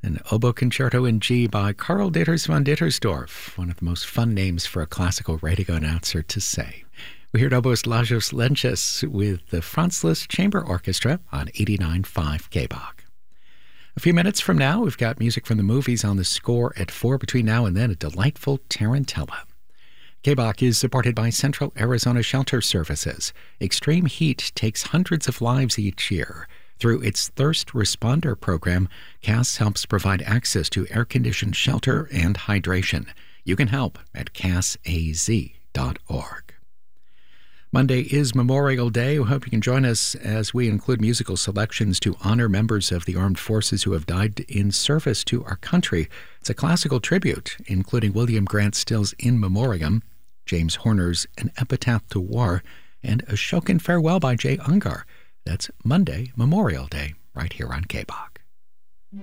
An oboe concerto in G by Karl Ditters von Dittersdorf, one of the most fun names for a classical radio announcer to say. We heard oboist Lajos Lenches with the Franz Liszt Chamber Orchestra on 89.5 KBOK. A few minutes from now, we've got music from the movies on the score at 4. Between now and then, a delightful tarantella. KBOK is supported by Central Arizona Shelter Services. Extreme heat takes hundreds of lives each year. Through its Thirst Responder program, CAS helps provide access to air-conditioned shelter and hydration. You can help at casaz.org. Monday is Memorial Day. We hope you can join us as we include musical selections to honor members of the armed forces who have died in service to our country. It's a classical tribute, including William Grant Still's In Memoriam, James Horner's An Epitaph to War, and A Shokin Farewell by Jay Ungar. That's Monday, Memorial Day, right here on KBOK.